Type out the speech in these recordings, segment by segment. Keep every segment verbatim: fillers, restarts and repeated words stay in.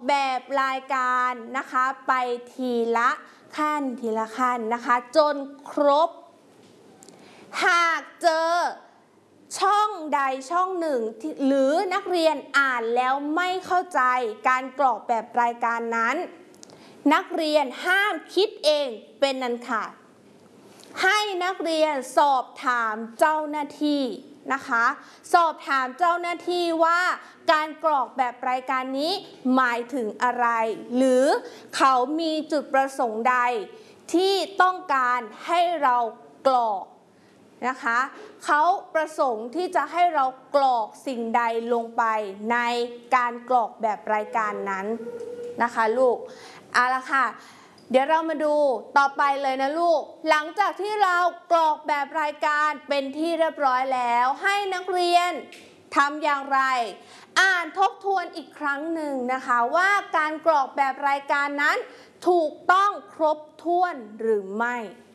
แบบรายการนะคะไปทีละขั้นทีละขั้นนะคะจนครบหากเจอช่องใดช่องหนึ่งหรือนักเรียนอ่านแล้วไม่เข้าใจการกรอกแบบรายการนั้นนักเรียนห้ามคิดเองเป็นอันขาดให้นักเรียนสอบถามเจ้าหน้าที่นะคะสอบถามเจ้าหน้าที่ว่าการกรอกแบบรายการนี้หมายถึงอะไรหรือเขามีจุดประสงค์ใดที่ต้องการให้เรากรอกนะคะเขาประสงค์ที่จะให้เรากรอกสิ่งใดลงไปในการกรอกแบบรายการนั้นนะคะลูกเอาละค่ะเดี๋ยวเรามาดูต่อไปเลยนะลูกหลังจากที่เรากรอกแบบรายการเป็นที่เรียบร้อยแล้วให้นักเรียนทำอย่างไรอ่านทบทวนอีกครั้งหนึ่งนะคะว่าการกรอกแบบรายการนั้นถูกต้องครบถ้วนหรือไม่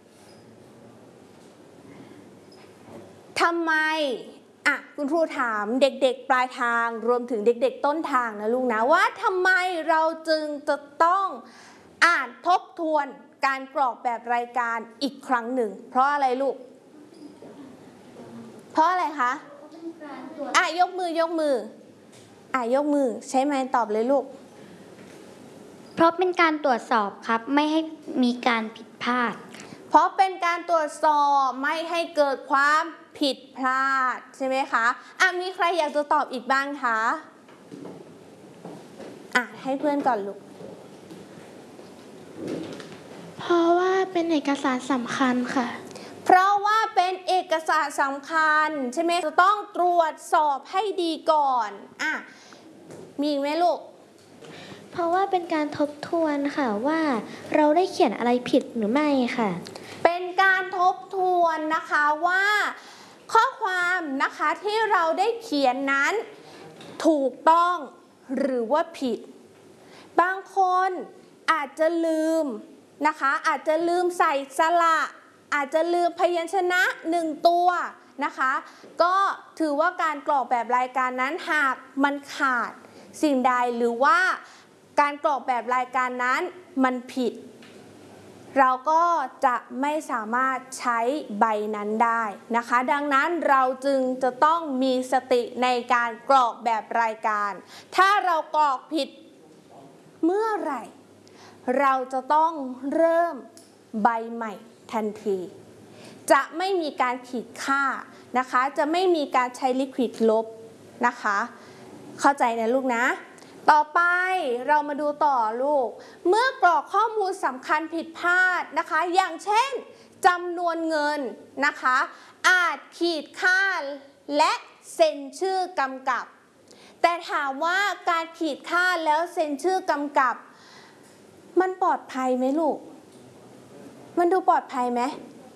ทำไมอ่ะคุณครูถามเด็กๆปลายทางรวมถึงเด็กๆต้นทางนะลูกนะว่าทำไมเราจึงจะต้องอ่านทบทวนการกรอกแบบรายการอีกครั้งหนึ่งเพราะอะไรลูกเพราะอะไรคะอ่ะยกมือยกมืออ่ะยกมือใช้ไมค์ตอบเลยลูกเพราะเป็นการตรวจสอบครับไม่ให้มีการผิดพลาดเพราะเป็นการตรวจสอบไม่ให้เกิดความผิดพลาดใช่ไหมคะอ่ะมีใครอยากจะตอบอีกบ้างคะอ่ะให้เพื่อนก่อนลูกเพราะว่าเป็นเอกสารสำคัญค่ะเพราะว่าเป็นเอกสารสำคัญใช่ไหมจะต้องตรวจสอบให้ดีก่อนอ่ะมีไหมลูกเพราะว่าเป็นการทบทวนค่ะว่าเราได้เขียนอะไรผิดหรือไม่ค่ะเป็นการทบทวนนะคะว่าข้อความนะคะที่เราได้เขียนนั้นถูกต้องหรือว่าผิดบางคนอาจจะลืมนะคะอาจจะลืมใส่สระอาจจะลืมพยัญชนะหนึ่งตัวนะคะก็ถือว่าการกรอกแบบรายการนั้นหากมันขาดสิ่งใดหรือว่าการกรอกแบบรายการนั้นมันผิดเราก็จะไม่สามารถใช้ใบนั้นได้นะคะดังนั้นเราจึงจะต้องมีสติในการกรอกแบบรายการถ้าเรากรอกผิดเมื่อไหร่เราจะต้องเริ่มใบใหม่ทันทีจะไม่มีการขีดค่านะคะจะไม่มีการใช้ลิควิดลบนะคะเข้าใจนะลูกนะต่อไปเรามาดูต่อลูกเมื่อกรอกข้อมูลสำคัญผิดพลาดนะคะอย่างเช่นจำนวนเงินนะคะอาจขีดค่าและเซ็นชื่อกำกับแต่ถามว่าการขีดค่าแล้วเซ็นชื่อกำกับมันปลอดภัยไหมลูกมันดูปลอดภัยไหม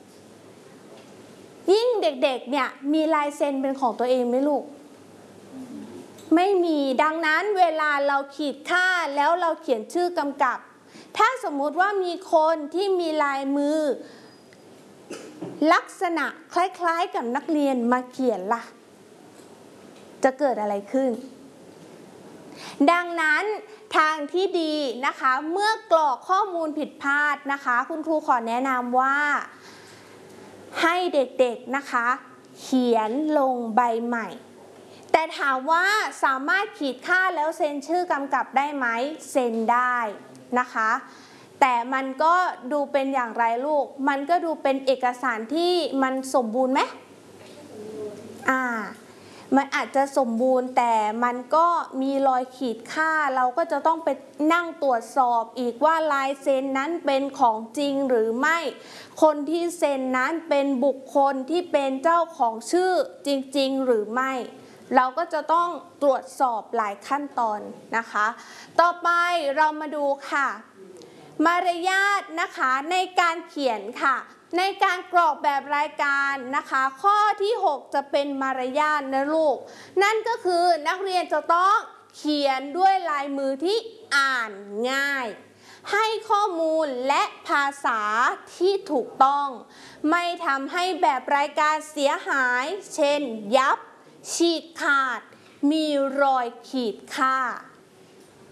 ยิ่งเด็กๆเนี่ยมีลายเซ็นเป็นของตัวเองไหมลูกไม่มีดังนั้นเวลาเราขีดค่าแล้วเราเขียนชื่อกำกับถ้าสมมุติว่ามีคนที่มีลายมือลักษณะคล้ายๆกับนักเรียนมาเขียนล่ะจะเกิดอะไรขึ้นดังนั้นทางที่ดีนะคะเมื่อกรอกข้อมูลผิดพลาดนะคะคุณครูขอแนะนำว่าให้เด็กๆนะคะเขียนลงใบใหม่แต่ถามว่าสามารถขีดค่าแล้วเซ็นชื่อกำกับได้ไหมเซ็นได้นะคะแต่มันก็ดูเป็นอย่างไรลูกมันก็ดูเป็นเอกสารที่มันสมบูรณ์ไหมอ่ามันอาจจะสมบูรณ์แต่มันก็มีรอยขีดค่าเราก็จะต้องไปนั่งตรวจสอบอีกว่าลายเซ็นนั้นเป็นของจริงหรือไม่คนที่เซ็นนั้นเป็นบุคคลที่เป็นเจ้าของชื่อจริงๆหรือไม่เราก็จะต้องตรวจสอบหลายขั้นตอนนะคะต่อไปเรามาดูค่ะมารยาทนะคะในการเขียนค่ะในการกรอกแบบรายการนะคะข้อที่หกจะเป็นมารยาทนะลูกนั่นก็คือนักเรียนจะต้องเขียนด้วยลายมือที่อ่านง่ายให้ข้อมูลและภาษาที่ถูกต้องไม่ทำให้แบบรายการเสียหายเช่นยับฉีกขาดมีรอยขีดค่า